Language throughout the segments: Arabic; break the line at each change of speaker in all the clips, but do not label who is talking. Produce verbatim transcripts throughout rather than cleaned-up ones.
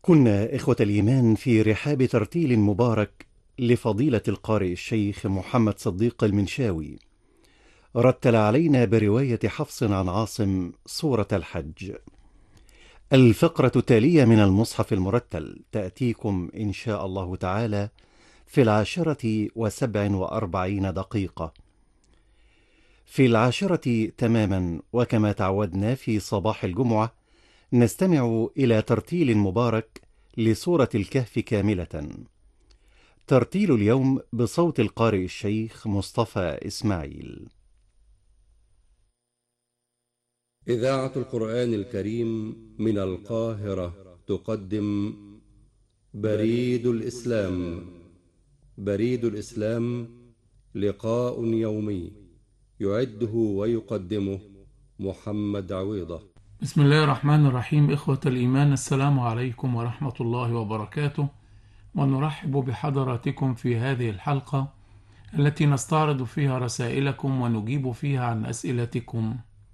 كنا إخوة الإيمان في رحاب ترتيل مبارك لفضيلة القارئ الشيخ محمد صديق المنشاوي، رتل علينا برواية حفص عن عاصم سورة الحج. الفقرة التالية من المصحف المرتل تأتيكم إن شاء الله تعالى في العاشرة وسبع وأربعين دقيقة. في العاشرة تماما وكما تعودنا في صباح الجمعة نستمع إلى ترتيل مبارك لسورة الكهف كاملة. ترتيل اليوم بصوت القارئ الشيخ مصطفى إسماعيل.
إذاعة القرآن الكريم من القاهرة تقدم بريد الإسلام. بريد الإسلام لقاء يومي يعده ويقدمه محمد عويضة.
بسم الله الرحمن الرحيم. إخوة الإيمان، السلام عليكم ورحمة الله وبركاته، ونرحب بحضراتكم في هذه الحلقة التي نستعرض فيها رسائلكم ونجيب فيها عن أسئلتكم.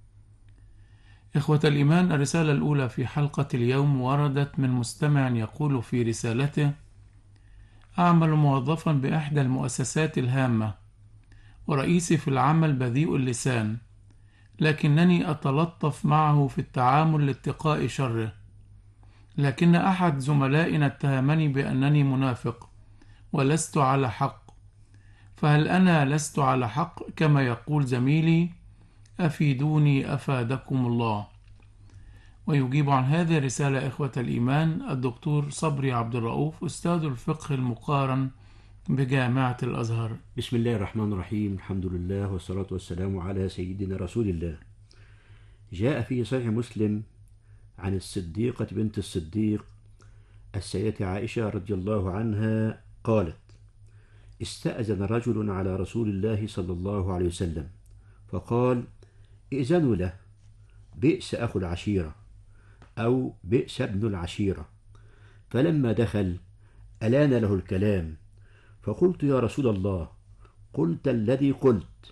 إخوة الإيمان، الرسالة الأولى في حلقة اليوم وردت من مستمع يقول في رسالته: أعمل موظفا بإحدى المؤسسات الهامة، ورئيسي في العمل بذيء اللسان، لكنني أتلطف معه في التعامل لاتقاء شره، لكن أحد زملائنا اتهمني بأنني منافق ولست على حق، فهل أنا لست على حق كما يقول زميلي؟ أفيدوني أفادكم الله. ويجيب عن هذه الرسالة إخوة الإيمان الدكتور صبري عبد الرؤوف، أستاذ الفقه المقارن بجامعة الأزهر.
بسم الله الرحمن الرحيم، الحمد لله والصلاة والسلام على سيدنا رسول الله. جاء في صحيح مسلم عن الصديقة بنت الصديق السيدة عائشة رضي الله عنها قالت: استأذن رجل على رسول الله صلى الله عليه وسلم فقال: ائذنوا له، بئس أخو العشيرة أو بئس ابن العشيرة. فلما دخل ألان له الكلام، فقلت: يا رسول الله، قلت الذي قلت،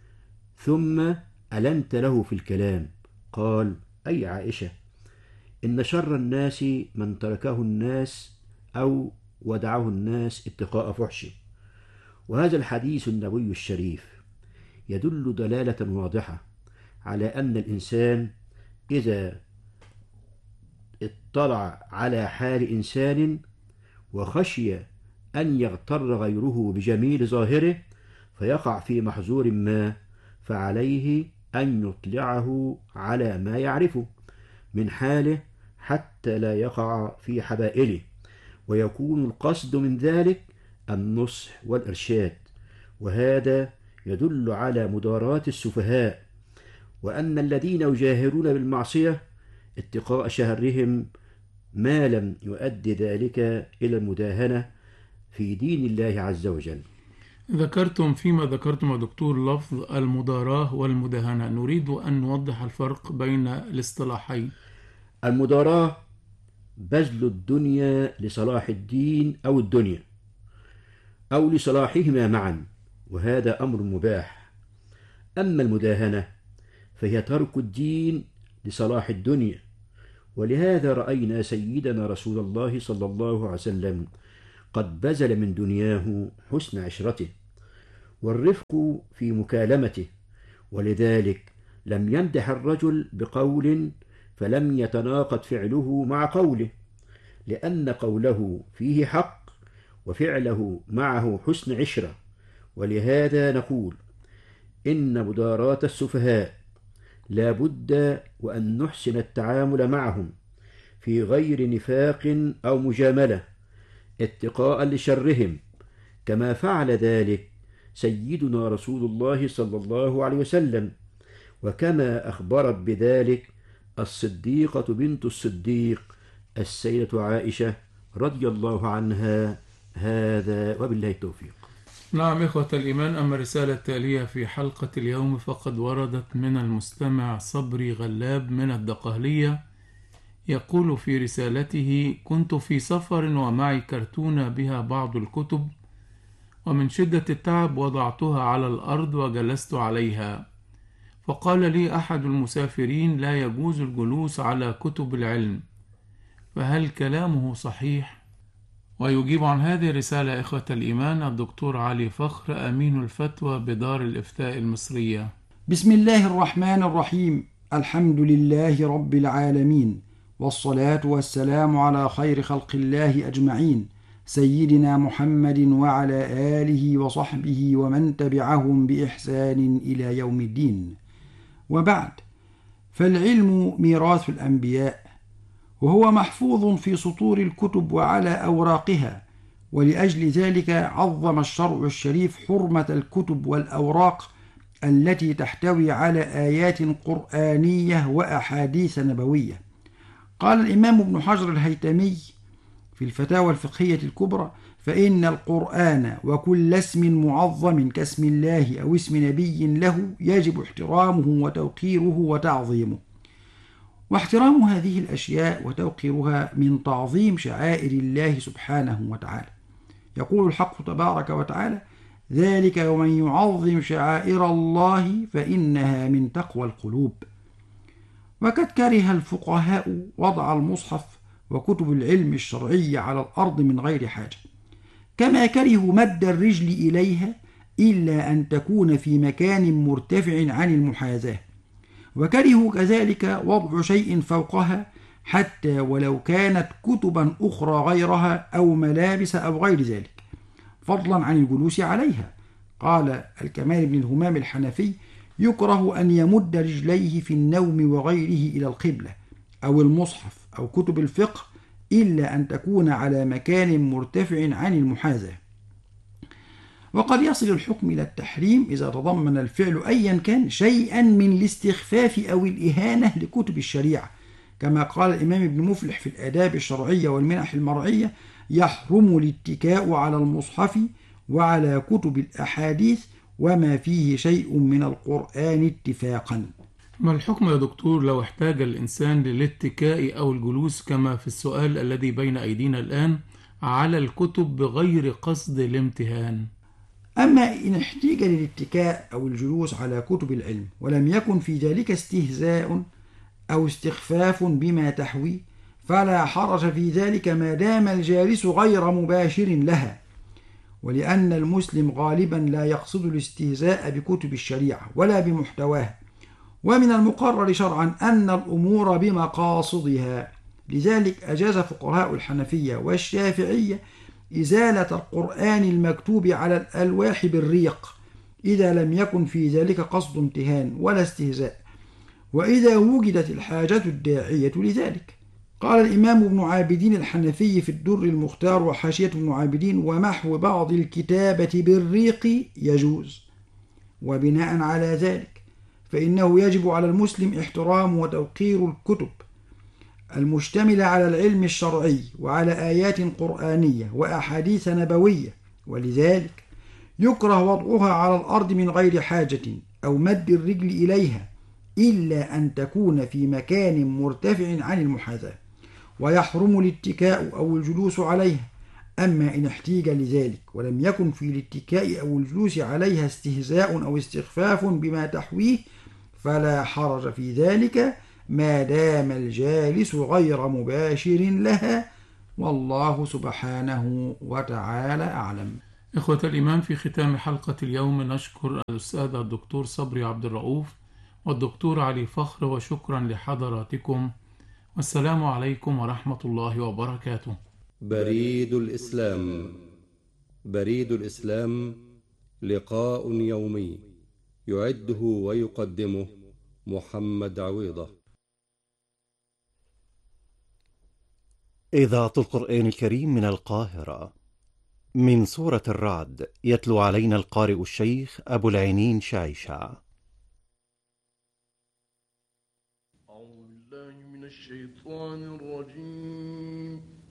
ثم ألنت له في الكلام. قال: أي عائشة، إن شر الناس من تركه الناس أو ودعه الناس اتقاء فحشه. وهذا الحديث النبوي الشريف يدل دلالة واضحة على أن الإنسان إذا اطلع على حال إنسان وخشي أن يغتر غيره بجميل ظاهره فيقع في محظور ما، فعليه أن يطلعه على ما يعرفه من حاله حتى لا يقع في حبائله، ويكون القصد من ذلك النصح والإرشاد. وهذا يدل على مداراة السفهاء، وأن الذين يجاهرون بالمعصية اتقاء شهرهم ما لم يؤدي ذلك إلى المداهنة في دين الله عز وجل.
ذكرتم فيما ذكرتم يا دكتور لفظ المداراة والمداهنة، نريد أن نوضح الفرق بين الاصطلاحين.
المداراة بذل الدنيا لصلاح الدين أو الدنيا أو لصلاحهما معا، وهذا أمر مباح. أما المداهنة فهي ترك الدين لصلاح الدنيا، ولهذا رأينا سيدنا رسول الله صلى الله عليه وسلم قد بذل من دنياه حسن عشرته والرفق في مكالمته، ولذلك لم يمدح الرجل بقول فلم يتناقض فعله مع قوله، لأن قوله فيه حق وفعله معه حسن عشرة. ولهذا نقول إن مداراة السفهاء لا بد وأن نحسن التعامل معهم في غير نفاق أو مجاملة اتقاء لشرهم، كما فعل ذلك سيدنا رسول الله صلى الله عليه وسلم، وكما أخبرت بذلك الصديقة بنت الصديق السيدة عائشة رضي الله عنها. هذا وبالله التوفيق.
نعم إخوة الإيمان، أما الرسالة التالية في حلقة اليوم فقد وردت من المستمع صبري غلاب من الدقهلية، يقول في رسالته: كنت في سفر ومعي كرتونة بها بعض الكتب، ومن شدة التعب وضعتها على الأرض وجلست عليها، فقال لي أحد المسافرين: لا يجوز الجلوس على كتب العلم، فهل كلامه صحيح؟ ويجيب عن هذه الرسالة إخوة الإيمان الدكتور علي فخر أمين الفتوى بدار الإفتاء المصرية.
بسم الله الرحمن الرحيم. الحمد لله رب العالمين، والصلاة والسلام على خير خلق الله أجمعين، سيدنا محمد وعلى آله وصحبه ومن تبعهم بإحسان إلى يوم الدين. وبعد، فالعلم ميراث الأنبياء، وهو محفوظ في سطور الكتب وعلى أوراقها، ولأجل ذلك عظم الشرع الشريف حرمة الكتب والأوراق التي تحتوي على آيات قرآنية وأحاديث نبوية. قال الإمام ابن حجر الهيتمي في الفتاوى الفقهية الكبرى: فإن القرآن وكل اسم معظم كاسم الله أو اسم نبي له يجب احترامه وتوقيره وتعظيمه. واحترام هذه الأشياء وتوقيرها من تعظيم شعائر الله سبحانه وتعالى. يقول الحق تبارك وتعالى: ذلك ومن يعظم شعائر الله فإنها من تقوى القلوب. وقد كره الفقهاء وضع المصحف وكتب العلم الشرعي على الأرض من غير حاجة، كما كرهوا مد الرجل إليها إلا أن تكون في مكان مرتفع عن المحاذاة، وكرهوا كذلك وضع شيء فوقها حتى ولو كانت كتبا أخرى غيرها أو ملابس أو غير ذلك، فضلا عن الجلوس عليها. قال الكمال بن الهمام الحنفي: يكره أن يمد رجليه في النوم وغيره إلى القبلة أو المصحف أو كتب الفقه إلا أن تكون على مكان مرتفع عن المحاذاة. وقد يصل الحكم إلى التحريم إذا تضمن الفعل أيا كان شيئا من الاستخفاف أو الإهانة لكتب الشريعة، كما قال الإمام ابن مفلح في الآداب الشرعية والمنح المرعية: يحرم الاتكاء على المصحف وعلى كتب الأحاديث وما فيه شيء من القرآن اتفاقا.
ما الحكم يا دكتور لو احتاج الإنسان للاتكاء أو الجلوس كما في السؤال الذي بين أيدينا الآن على الكتب بغير قصد الامتهان؟
أما إن احتاج للاتكاء أو الجلوس على كتب العلم ولم يكن في ذلك استهزاء أو استخفاف بما تحوي فلا حرج في ذلك ما دام الجالس غير مباشر لها، ولأن المسلم غالبا لا يقصد الاستهزاء بكتب الشريعة ولا بمحتواها، ومن المقرر شرعا أن الأمور بمقاصدها. لذلك أجاز فقهاء الحنفية والشافعية إزالة القرآن المكتوب على الألواح بالريق إذا لم يكن في ذلك قصد امتهان ولا استهزاء، وإذا وجدت الحاجة الداعية لذلك. قال الإمام ابن عابدين الحنفي في الدر المختار وحاشية ابن عابدين: ومحو بعض الكتابة بالريق يجوز. وبناء على ذلك فإنه يجب على المسلم احترام وتوقير الكتب المشتملة على العلم الشرعي وعلى آيات قرآنية وأحاديث نبوية، ولذلك يكره وضعها على الأرض من غير حاجة أو مد الرجل إليها إلا أن تكون في مكان مرتفع عن المحاذاة، ويحرم الاتكاء أو الجلوس عليها. أما إن احتيج لذلك ولم يكن في الاتكاء أو الجلوس عليها استهزاء أو استخفاف بما تحويه فلا حرج في ذلك ما دام الجالس غير مباشر لها، والله سبحانه وتعالى أعلم.
إخوة الإيمان، في ختام حلقة اليوم نشكر الأستاذ الدكتور صبري عبد الرؤوف والدكتور علي فخر، وشكرا لحضراتكم، والسلام عليكم ورحمة الله وبركاته.
بريد الإسلام. بريد الإسلام لقاء يومي يعده ويقدمه محمد عويضة.
إذاعة القرآن الكريم من القاهرة، من سورة الرعد، يتلو علينا القارئ الشيخ أبو العينين شعيشع.
أعوذ بالله من الشيطان الرجيم.